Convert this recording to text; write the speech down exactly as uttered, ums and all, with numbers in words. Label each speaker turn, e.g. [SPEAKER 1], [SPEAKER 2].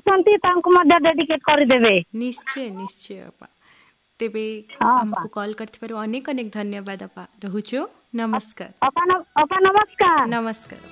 [SPEAKER 1] ଅଛନ୍ତି ତାଙ୍କୁ ମଧ୍ୟ ଡେଡିକେଟ୍ କରିଦେବେ।
[SPEAKER 2] ନିଶ୍ଚୟ ନିଶ୍ଚୟ अपा तेबे
[SPEAKER 1] हाँ
[SPEAKER 2] हमको
[SPEAKER 1] अपा
[SPEAKER 2] कॉल करथिबारु अनेक अनेक धन्यवाद अपा रहुछु नमस्कार
[SPEAKER 1] अपा न- अपा नमस्कार।
[SPEAKER 2] नमस्कार।